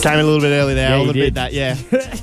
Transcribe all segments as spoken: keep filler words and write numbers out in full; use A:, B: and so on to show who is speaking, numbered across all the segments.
A: Came a little bit early there.
B: Yeah,
A: I'll
B: you
A: admit
B: did.
A: that, yeah.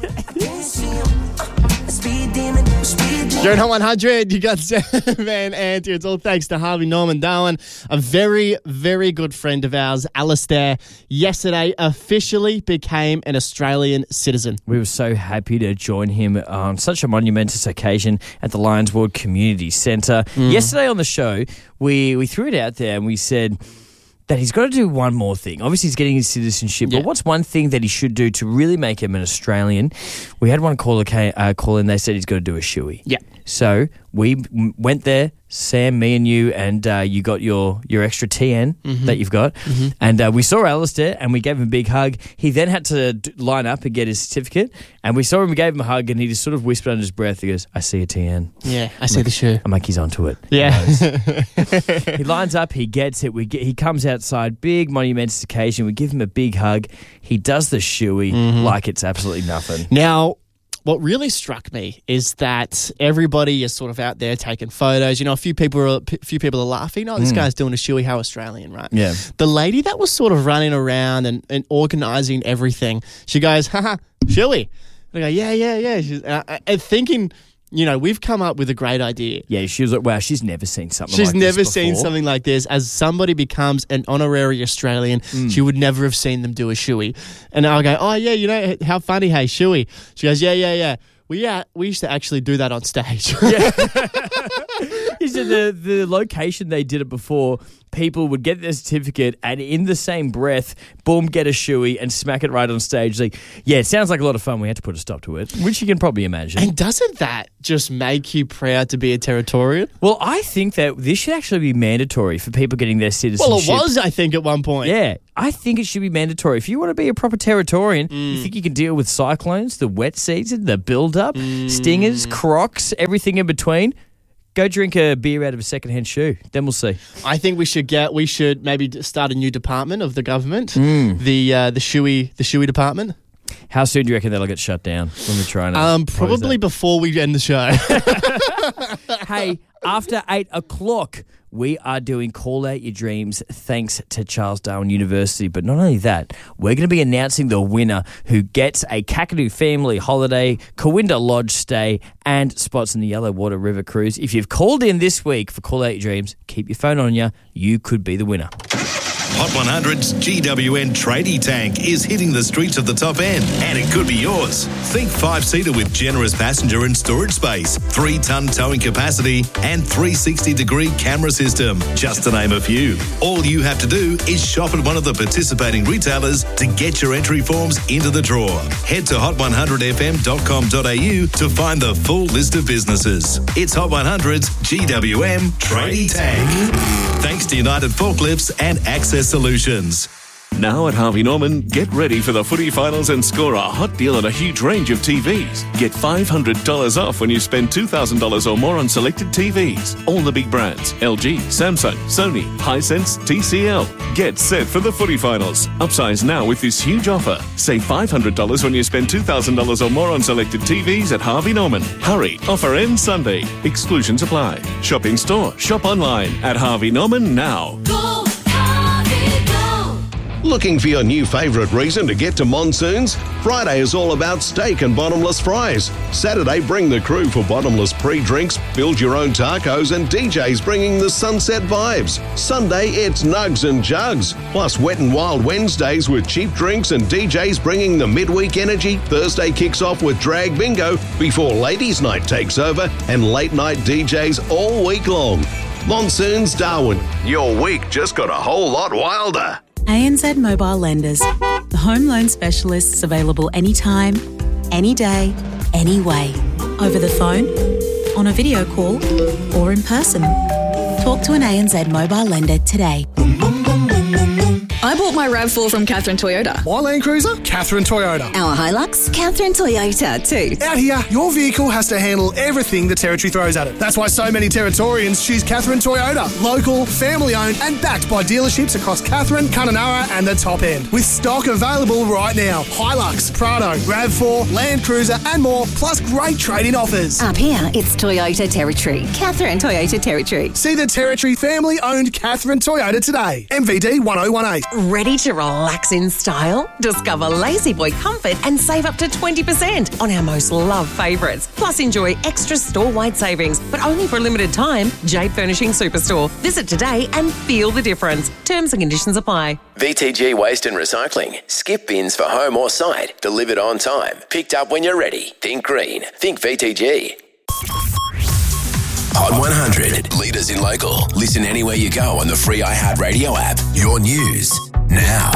A: During Hot one hundred, you got Van Anti. It's all thanks to Harvey Norman Darwin, a very, very good friend of ours, Alistair, yesterday officially became an Australian citizen.
B: We were so happy to join him on such a monumentous occasion at the Lions Ward Community Centre. Mm. Yesterday on the show, we, we threw it out there and we said that he's got to do one more thing. Obviously, he's getting his citizenship, yeah. but what's one thing that he should do to really make him an Australian? We had one caller uh, call in. They said he's got to do a shoey.
A: Yeah.
B: So we went there, Sam, me and you, and uh, you got your, your extra T N mm-hmm. that you've got. Mm-hmm. And uh, we saw Alistair and we gave him a big hug. He then had to d- line up and get his certificate. And we saw him, we gave him a hug, and he just sort of whispered under his breath. He goes, I see a T N.
A: Yeah, I
B: I'm
A: see
B: like,
A: the shoe.
B: I'm like, he's onto it.
A: Yeah.
B: He lines up, he gets it. We get, he comes outside, big monumentous occasion. We give him a big hug. He does the shoey mm-hmm. like it's absolutely nothing.
A: Now, what really struck me is that everybody is sort of out there taking photos. You know, a few people are, a few people are laughing. Oh, this mm. guy's doing a shoey, how Australian, right?
B: Yeah.
A: The lady that was sort of running around and, and organising everything, she goes, haha, shoey. And I go, yeah, yeah, yeah. She's, uh, and thinking, you know, we've come up with a great idea.
B: Yeah, she was like, wow, she's never seen something
A: she's
B: like this
A: never
B: before.
A: seen something like this. As somebody becomes an honorary Australian, mm. she would never have seen them do a shoey. And I'll go, oh, yeah, you know, how funny, hey, shoey. She goes, yeah, yeah, yeah. We yeah, we used to actually do that on stage.
B: Yeah. He said the, the location they did it before, people would get their certificate and in the same breath, boom, get a shoey and smack it right on stage. Like, yeah, it sounds like a lot of fun. We had to put a stop to it, which you can probably imagine.
A: And doesn't that just make you proud to be a Territorian?
B: Well, I think that this should actually be mandatory for people getting their citizenship.
A: Well, it was, I think, at one point.
B: Yeah, I think it should be mandatory. If you want to be a proper Territorian, mm. you think you can deal with cyclones, the wet season, the build-up, mm. stingers, crocs, everything in between, go drink a beer out of a second-hand shoe. Then we'll see.
A: I think we should get. We should maybe start a new department of the government.
B: Mm.
A: The uh, the shoey the shoey department.
B: How soon do you reckon that'll get shut down when we're trying to?
A: Um, probably before we end the show.
B: Hey, after eight o'clock, we are doing Call Out Your Dreams thanks to Charles Darwin University. But not only that, we're going to be announcing the winner who gets a Kakadu family holiday, Kawinda Lodge stay, and spots in the Yellowwater River cruise. If you've called in this week for Call Out Your Dreams, keep your phone on you. You could be the winner.
C: Hot one hundred's G W N tradie tank is hitting the streets of the top end, and it could be yours. Think five-seater with generous passenger and storage space, three-ton towing capacity, and three sixty degree camera system, just to name a few. All you have to do is shop at one of the participating retailers to get your entry forms into the draw. Head to hot one hundred f m dot com dot a u to find the full list of businesses. It's Hot one hundred's G W M tradie tank. Thanks to United Forklifts and Access Solutions.
D: Now at Harvey Norman, get ready for the footy finals and score a hot deal on a huge range of T Vs. Get five hundred dollars off when you spend two thousand dollars or more on selected T Vs. All the big brands, L G, Samsung, Sony, Hisense, T C L. Get set for the footy finals. Upsize now with this huge offer. Save five hundred dollars when you spend two thousand dollars or more on selected T Vs at Harvey Norman. Hurry, offer ends Sunday. Exclusions apply. Shop in store, shop online at Harvey Norman now.
E: Go, Harvey, go.
F: Looking for your new favourite reason to get to Monsoons? Friday is all about steak and bottomless fries. Saturday, bring the crew for bottomless pre-drinks, build your own tacos, and D Js bringing the sunset vibes. Sunday, it's nugs and jugs. Plus Wet and Wild Wednesdays with cheap drinks and D Js bringing the midweek energy. Thursday kicks off with drag bingo before Ladies' Night takes over and late night D Js all week long. Monsoons Darwin, your week just got a whole lot wilder.
G: A N Z Mobile Lenders, the home loan specialists available anytime, any day, any way. Over the phone, on a video call, or in person. Talk to an A N Z Mobile Lender today.
H: I bought my RAV four from Catherine Toyota.
I: My Land Cruiser? Catherine Toyota.
H: Our Hilux? Catherine Toyota too.
I: Out here, your vehicle has to handle everything the Territory throws at it. That's why so many Territorians choose Catherine Toyota. Local, family-owned and backed by dealerships across Catherine, Kununurra and the top end. With stock available right now. Hilux, Prado, RAV four, Land Cruiser and more, plus great trade-in offers.
H: Up here, it's Toyota Territory. Catherine Toyota Territory.
I: See the Territory family-owned Catherine Toyota today. M V D one oh one eight.
J: Ready to relax in style? Discover Lazy Boy Comfort and save up to twenty percent on our most loved favourites. Plus enjoy extra store-wide savings, but only for a limited time. Jade Furnishing Superstore. Visit today and feel the difference. Terms and conditions apply.
K: V T G Waste and Recycling. Skip bins for home or site. Delivered on time. Picked up when you're ready. Think green. Think V T G. Hot one hundred. Leaders in local. Listen anywhere you go on the free iHeartRadio app. Your news now.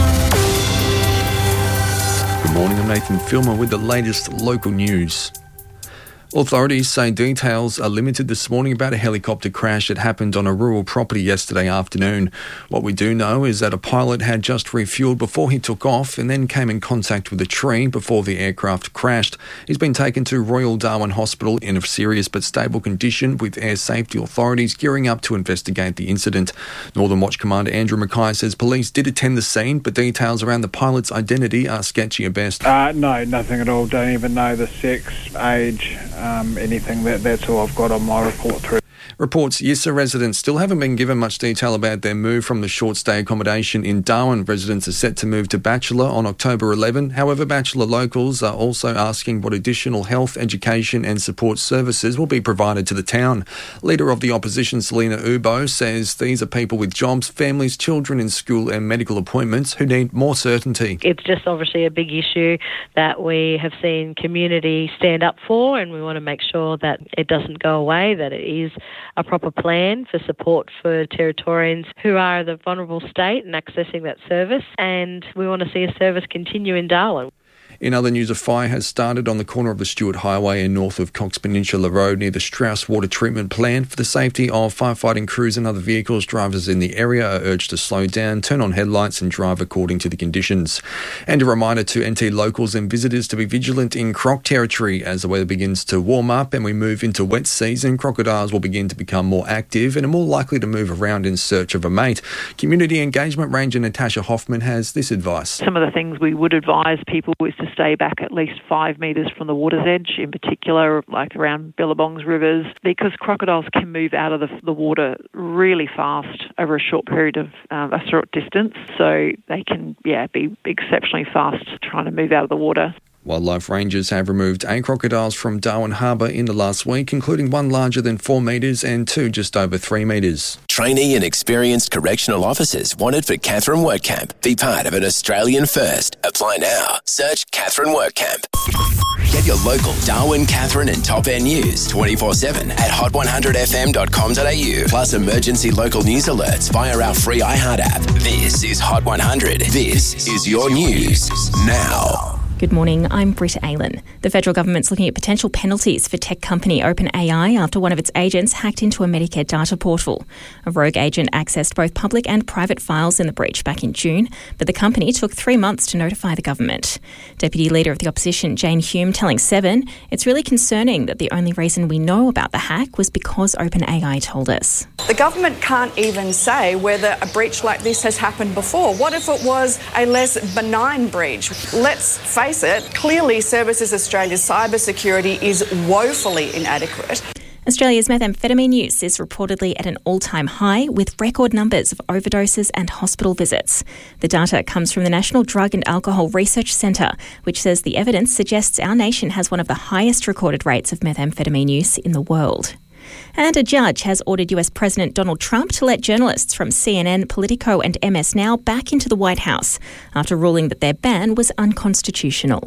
L: Good morning, I'm Nathan Filmer with the latest local news. Authorities say details are limited this morning about a helicopter crash that happened on a rural property yesterday afternoon. What we do know is that a pilot had just refueled before he took off and then came in contact with a tree before the aircraft crashed. He's been taken to Royal Darwin Hospital in a serious but stable condition, with air safety authorities gearing up to investigate the incident. Northern Watch Commander Andrew Mackay says police did attend the scene, but details around the pilot's identity are sketchy at best.
M: Uh, no, nothing at all. Don't even know the sex, age, Um, anything. That that's all I've got on my report through.
L: Reports Yissa residents still haven't been given much detail about their move from the short-stay accommodation in Darwin. Residents are set to move to Bachelor on October eleventh. However, Bachelor locals are also asking what additional health, education and support services will be provided to the town. Leader of the opposition, Selina Ubo, says these are people with jobs, families, children in school and medical appointments who need more certainty.
N: It's just obviously a big issue that we have seen community stand up for, and we want to make sure that it doesn't go away, that it is a proper plan for support for Territorians who are in the vulnerable state and accessing that service, and we want to see a service continue in Darwin.
L: In other news, a fire has started on the corner of the Stewart Highway and north of Cox Peninsula Road near the Strauss Water Treatment Plant. For the safety of firefighting crews and other vehicles, drivers in the area are urged to slow down, turn on headlights and drive according to the conditions. And a reminder to N T locals and visitors to be vigilant in croc territory as the weather begins to warm up and we move into wet season. Crocodiles will begin to become more active and are more likely to move around in search of a mate. Community Engagement Ranger Natasha Hoffman has this advice.
O: Some of the things we would advise people is to stay back at least five metres from the water's edge, in particular like around Billabongs rivers, because crocodiles can move out of the, the water really fast over a short period of um, a short distance, so they can yeah be exceptionally fast trying to move out of the water.
L: Wildlife rangers have removed eight crocodiles from Darwin Harbour in the last week, including one larger than four metres and two just over three metres.
K: Trainee and experienced correctional officers wanted for Katherine WorkCamp. Be part of an Australian first. Apply now. Search Katherine WorkCamp. Get your local Darwin, Katherine and Top End news twenty-four seven at hot one hundred f m dot com dot a u. Plus emergency local news alerts via our free iHeart app. This is Hot one hundred. This is your news now.
P: Good morning, I'm Britta Aylan. The federal government's looking at potential penalties for tech company OpenAI after one of its agents hacked into a Medicare data portal. A rogue agent accessed both public and private files in the breach back in June, but the company took three months to notify the government. Deputy Leader of the Opposition, Jane Hume, telling Seven, it's really concerning that the only reason we know about the hack was because OpenAI told us.
Q: The government can't even say whether a breach like this has happened before. What if it was a less benign breach? Let's face it, clearly Services Australia's cybersecurity is woefully inadequate.
P: Australia's methamphetamine use is reportedly at an all-time high, with record numbers of overdoses and hospital visits. The data comes from the National Drug and Alcohol Research Centre, which says the evidence suggests our nation has one of the highest recorded rates of methamphetamine use in the world. And a judge has ordered U S President Donald Trump to let journalists from C N N, Politico and M S Now back into the White House after ruling that their ban was unconstitutional.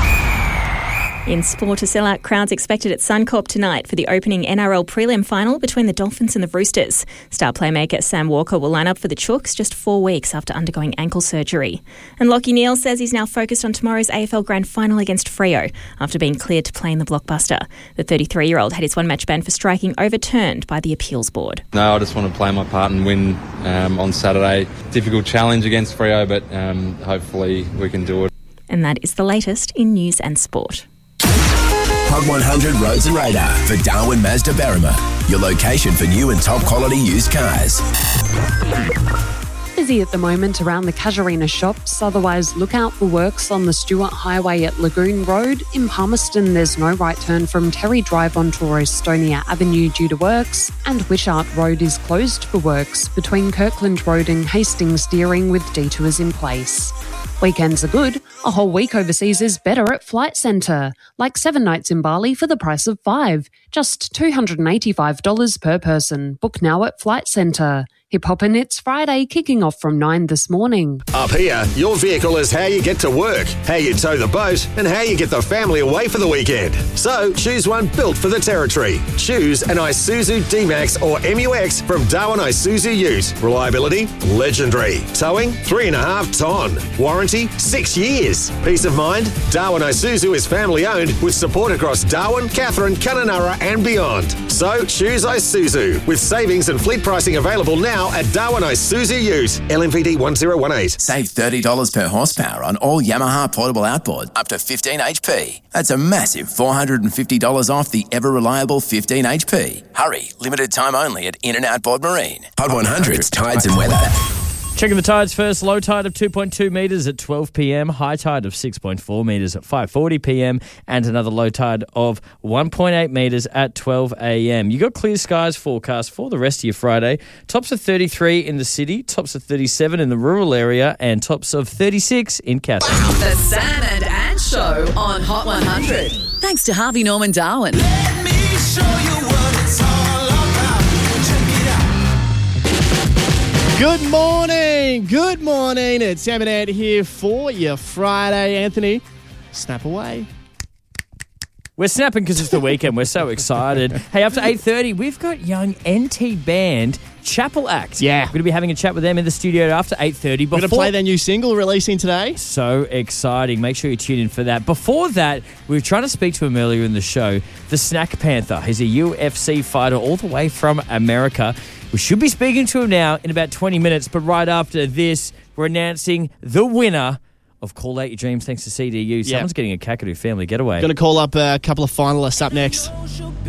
P: In sport, a sellout crowd's expected at Suncorp tonight for the opening N R L prelim final between the Dolphins and the Roosters. Star playmaker Sam Walker will line up for the Chooks just four weeks after undergoing ankle surgery. And Lachie Neale says he's now focused on tomorrow's A F L Grand Final against Freo after being cleared to play in the Blockbuster. The thirty-three-year-old had his one-match ban for striking overturned by the appeals board.
R: No, I just want to play my part and win um, on Saturday. Difficult challenge against Freo, but um, hopefully we can do it.
P: And that is the latest in news and sport.
K: Hot one hundred Roads and Radar for Darwin Mazda Berrima, your location for new and top quality used cars.
S: busy at the moment around the Casuarina shops. Otherwise, look out for works on the Stewart Highway at Lagoon Road. In Palmerston, there's no right turn from Terry Drive onto Estonia Avenue due to works. And Wishart Road is closed for works between Kirkland Road and Hastings Steering with detours in place. Weekends are good. A whole week overseas is better at Flight Centre. Like seven nights in Bali for the price of five. Just two hundred eighty-five dollars per person. Book now at Flight Centre. Hip Hop and It's Friday, kicking off from nine this morning.
F: Up here, your vehicle is how you get to work, how you tow the boat, and how you get the family away for the weekend. So choose one built for the territory. Choose an Isuzu D-Max or M U X from Darwin Isuzu Ute. Reliability, legendary. Towing, three and a half ton. Warranty, six years. Peace of mind, Darwin Isuzu is family owned with support across Darwin, Katherine, Kununurra and beyond. So choose Isuzu with savings and fleet pricing available now at Darwin Isuzu Ute. L M V D one zero one eight.
K: Save thirty dollars per horsepower on all Yamaha portable outboard up to fifteen H P. That's a massive four hundred fifty dollars off the ever-reliable fifteen H P. Hurry, limited time only at In and Outboard Marine. Pod one hundred's Tides and Weather.
B: Checking the tides first. Low tide of two point two metres at twelve p.m. High tide of six point four metres at five forty p.m. And another low tide of one point eight metres at twelve a.m. You got clear skies forecast for the rest of your Friday. Tops of thirty-three in the city, tops of thirty-seven in the rural area, and tops of thirty-six in Katherine.
T: The Sam and Ann Show on Hot one hundred. Thanks to Harvey Norman Darwin. Let me show you what it's all about.
A: Good morning, good morning. It's Sam and Ed here for your Friday. Anthony, snap away.
B: We're snapping because it's the weekend. We're so excited. Hey, after eight thirty, we've got young N T band Chapel Act.
A: Yeah.
B: We're going to be having a chat with them in the studio after eight thirty.
A: We're going to play their new single releasing today.
B: So exciting. Make sure you tune in for that. Before that, we were trying to speak to him earlier in the show, the Snack Panther. He's a U F C fighter all the way from America. We should be speaking to him now in about twenty minutes, but right after this, we're announcing the winner of Call Out Your Dreams thanks to C D U. Someone's getting a Kakadu family getaway.
A: Going to call up a couple of finalists up next.